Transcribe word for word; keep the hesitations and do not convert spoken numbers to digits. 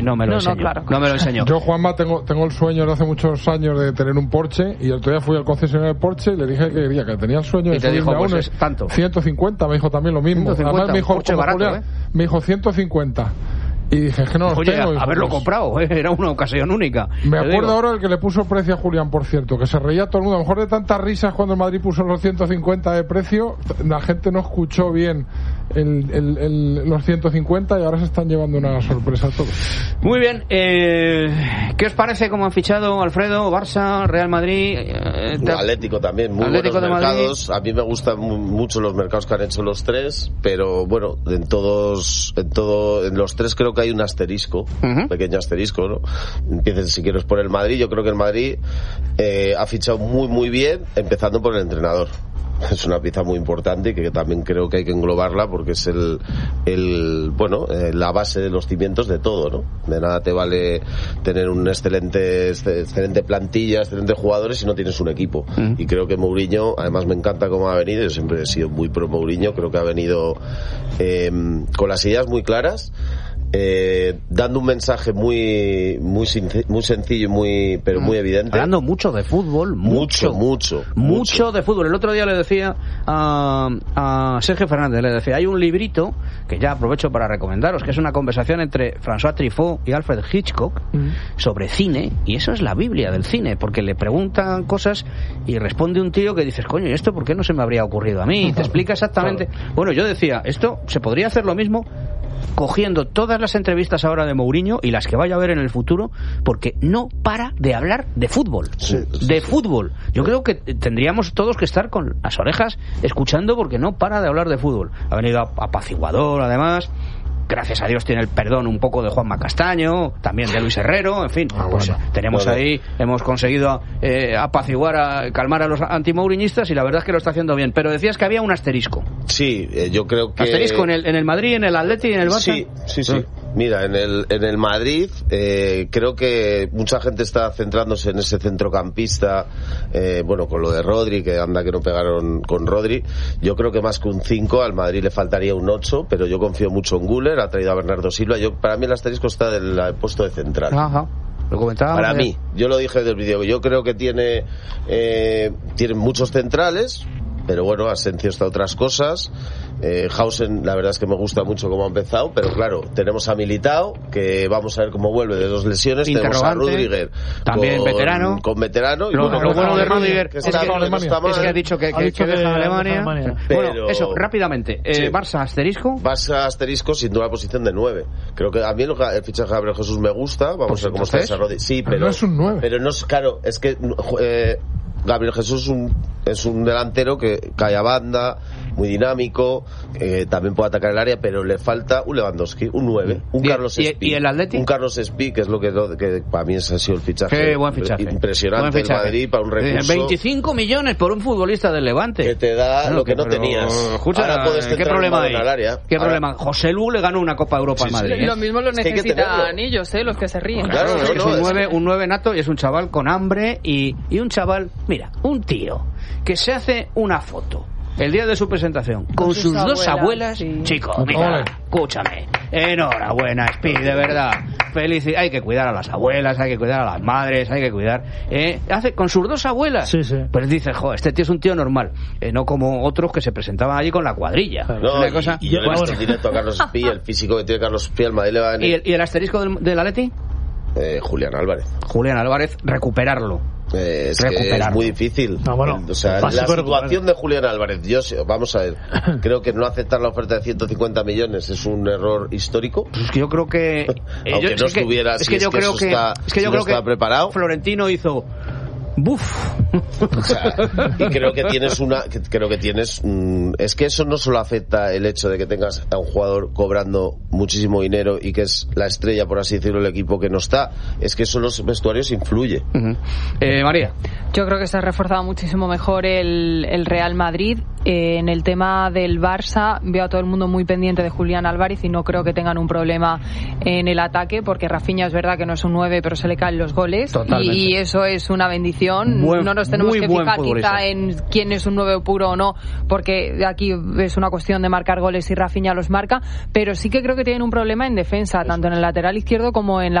No me lo no, enseñó. No, claro. No me lo enseñó. Yo, Juanma, tengo, tengo el sueño de hace muchos años de tener un Porsche, y el otro día fui al concesionario de Porsche y le dije que quería, que tenía el sueño y de te dijo, subirme a pues uno. es tanto. ciento cincuenta, me dijo también lo mismo. ciento cincuenta, Además me dijo, Porsche barato, Julián, ¿eh? me dijo ciento cincuenta. Y dije, es que no los Oye, tengo. Dijo, haberlo pues, comprado, ¿eh? Era una ocasión única. Me acuerdo digo. ahora el que le puso precio a Julián, por cierto, que se reía todo el mundo. A lo mejor de tantas risas cuando el Madrid puso los ciento cincuenta de precio, la gente no escuchó bien el, el, el, los ciento cincuenta y ahora se están llevando una sorpresa todos. Muy bien. Eh, ¿Qué os parece cómo han fichado Alfredo, Barça, Real Madrid? Eh, Atlético también, muy Atlético buenos de mercados. A mí me gustan mucho los mercados que han hecho los tres, pero bueno, en todos, en todo, en los tres creo que hay un asterisco, uh-huh. pequeño asterisco, ¿no? Empieces si quieres por el Madrid. Yo creo que el Madrid eh, ha fichado muy muy bien, empezando por el entrenador. Es una pieza muy importante y que también creo que hay que englobarla porque es el, el bueno, eh, la base de los cimientos de todo, ¿no? De nada te vale tener un excelente, excelente plantilla, excelentes jugadores si no tienes un equipo. Mm. Y creo que Mourinho, además me encanta cómo ha venido, yo siempre he sido muy pro Mourinho, creo que ha venido eh, con las ideas muy claras. Eh, dando un mensaje muy muy muy sencillo y muy pero muy evidente, hablando mucho de fútbol, mucho mucho mucho, mucho, mucho de fútbol. El otro día le decía a, a Sergio Fernández, le decía, hay un librito que ya aprovecho para recomendaros, que es una conversación entre François Truffaut y Alfred Hitchcock mm. sobre cine, y eso es la Biblia del cine, porque le preguntan cosas y responde un tío que dices, coño, ¿y esto por qué no se me habría ocurrido a mí? Y te explica exactamente. Bueno, yo decía, esto se podría hacer lo mismo cogiendo todas las entrevistas ahora de Mourinho y las que vaya a ver en el futuro, porque no para de hablar de fútbol, sí, sí, de sí. fútbol. Yo creo que tendríamos todos que estar con las orejas escuchando, porque no para de hablar de fútbol. Ha venido apaciguador, además. Gracias a Dios tiene el perdón un poco de Juanma Castaño, también de Luis Herrero, en fin, ah, pues bueno. tenemos bueno. ahí, hemos conseguido eh, apaciguar, a, calmar a los antimouriñistas, y la verdad es que lo está haciendo bien. Pero decías que había un asterisco. Sí, eh, yo creo que... ¿Asterisco en el, en el Madrid, en el Atleti y en el Barça? Sí, sí, sí. Mira, en el, en el Madrid eh, creo que mucha gente está centrándose en ese centrocampista, eh, bueno, con lo de Rodri, que anda que no pegaron con Rodri. Yo creo que más que un cinco, al Madrid le faltaría un ocho, pero yo confío mucho en Güler, ha traído a Bernardo Silva. Yo, para mí el asterisco está del puesto de central. Ajá. Lo comentaba. Para mí, yo lo dije desde el vídeo, yo creo que tiene, eh, tiene muchos centrales, pero bueno, Asensio está otras cosas. Eh, Hausen, la verdad es que me gusta mucho cómo ha empezado, pero claro, tenemos a Militao, que vamos a ver cómo vuelve de dos lesiones. Tenemos a Rudiger, también con, veterano. Con veterano. Y lo bueno, lo bueno de Rudiger que es, está, que, no, no está mal. es que ha dicho que, que, ha dicho que, que deja Alemania. Alemania. Pero, bueno, eso, rápidamente. Eh, sí. Barça asterisco. Barça asterisco, sin duda, posición de nueve. Creo que a mí el, el fichaje de Gabriel Jesús me gusta. Vamos pues a ver cómo está esa Rodri. Sí, pero, pero no es un nueve. Pero no es, claro, es que eh, Gabriel Jesús es un, es un delantero que cae a banda, muy dinámico, eh, también puede atacar el área, pero le falta un Lewandowski, un nueve, un ¿Y, Carlos y, Espí. ¿Y el Atleti? Un Carlos Espí, que es lo que, lo, que para mí ese ha sido el fichaje. Qué buen fichaje. Impresionante buen fichaje. El Madrid para un recurso. veinticinco millones por un futbolista del Levante. Que te da bueno, lo que no pero, tenías. Escucha, ahora puedes ¿qué problema hay? Área. ¿Qué ahora, problema? José Lu le ganó una Copa Europa al sí, Madrid. Sí. ¿eh? Lo mismo lo es que necesitan ellos, ¿eh? Los que se ríen. Claro, claro, no, es, no, un es nueve, que... un nueve nato, y es un chaval con hambre y, y un chaval, mira, un tío que se hace una foto el día de su presentación con, con sus, sus abuelas, dos abuelas, sí. Chicos, mira, escúchame, enhorabuena, Speed, de verdad, feliz, hay que cuidar a las abuelas, hay que cuidar a las madres, hay que cuidar, eh, hace con sus dos abuelas, sí, sí. Pues dices, jo, este tío es un tío normal, eh, no como otros que se presentaban allí con la cuadrilla. No, una y, cosa, y yo le he visto directo a Carlos Speed, el físico que tiene Carlos Speed, al Madrid le va a venir. ¿Y el, y el asterisco del, del Atleti? Eh, Julián Álvarez. Julián Álvarez, recuperarlo. Eh, es que es muy difícil. No, bueno, o sea, la situación de Julián Álvarez, yo vamos a ver, creo que no aceptar la oferta de ciento cincuenta millones es un error histórico. Pues es que yo creo que eh, aunque yo, no es estuviera, que, es que yo creo que está, es que yo si creo no está que preparado. Florentino hizo buf. O sea, y creo que tienes una que, creo que tienes mm, es que eso no solo afecta el hecho de que tengas a un jugador cobrando muchísimo dinero y que es la estrella, por así decirlo, el equipo que no está, es que eso en los vestuarios influye. Uh-huh. eh, María, yo creo que se ha reforzado muchísimo mejor el, el Real Madrid. Eh, en el tema del Barça veo a todo el mundo muy pendiente de Julián Álvarez y no creo que tengan un problema en el ataque, porque Rafinha es verdad que no es un nueve, pero se le caen los goles y, y eso es una bendición. Buen, no nos nos tenemos Muy que buen fijar futbolista. quizá en quién es un nueve puro o no, porque aquí es una cuestión de marcar goles y Rafinha los marca, pero sí que creo que tienen un problema en defensa, tanto en el lateral izquierdo como en la